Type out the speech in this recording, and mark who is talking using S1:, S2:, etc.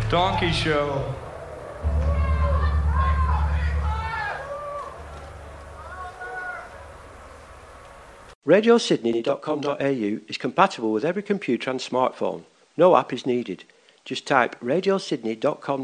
S1: Donkey Show.
S2: RadioSydney.com.au is compatible with every computer and smartphone. No app is needed. Just type RadioSydney.com.au